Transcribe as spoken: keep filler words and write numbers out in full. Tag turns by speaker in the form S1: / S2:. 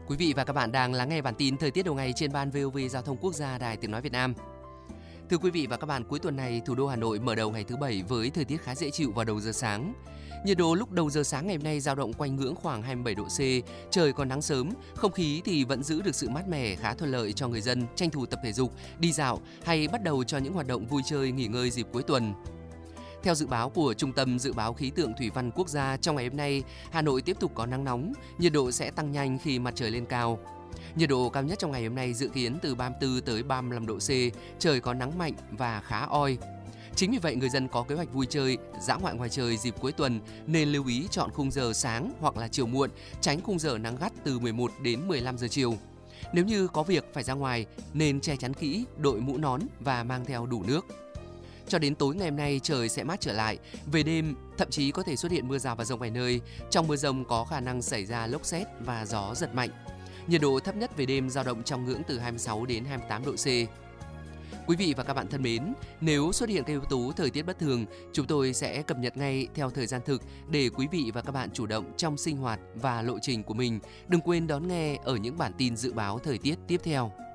S1: Quý vị và các bạn đang lắng nghe bản tin thời tiết đầu ngày trên ban vê o vê Giao thông Quốc gia Đài Tiếng nói Việt Nam. Thưa quý vị và các bạn, cuối tuần này thủ đô Hà Nội mở đầu ngày thứ Bảy với thời tiết khá dễ chịu vào đầu giờ sáng. Nhiệt độ lúc đầu giờ sáng ngày hôm nay dao động quanh ngưỡng khoảng hai mươi bảy độ C, trời còn nắng sớm, không khí thì vẫn giữ được sự mát mẻ khá thuận lợi cho người dân tranh thủ tập thể dục, đi dạo hay bắt đầu cho những hoạt động vui chơi nghỉ ngơi dịp cuối tuần. Theo dự báo của Trung tâm Dự báo Khí tượng Thủy văn Quốc gia, trong ngày hôm nay, Hà Nội tiếp tục có nắng nóng, nhiệt độ sẽ tăng nhanh khi mặt trời lên cao. Nhiệt độ cao nhất trong ngày hôm nay dự kiến từ ba mươi tư tới ba mươi lăm độ C, trời có nắng mạnh và khá oi. Chính vì vậy, người dân có kế hoạch vui chơi, dã ngoại ngoài trời dịp cuối tuần nên lưu ý chọn khung giờ sáng hoặc là chiều muộn, tránh khung giờ nắng gắt từ mười một đến mười lăm giờ chiều. Nếu như có việc phải ra ngoài, nên che chắn kỹ, đội mũ nón và mang theo đủ nước. Cho đến tối ngày hôm nay trời sẽ mát trở lại, về đêm thậm chí có thể xuất hiện mưa rào và dông vài nơi. Trong mưa dông có khả năng xảy ra lốc sét và gió giật mạnh. Nhiệt độ thấp nhất về đêm dao động trong ngưỡng từ hai mươi sáu đến hai mươi tám độ C. Quý vị và các bạn thân mến, nếu xuất hiện các yếu tố thời tiết bất thường, chúng tôi sẽ cập nhật ngay theo thời gian thực để quý vị và các bạn chủ động trong sinh hoạt và lộ trình của mình. Đừng quên đón nghe ở những bản tin dự báo thời tiết tiếp theo.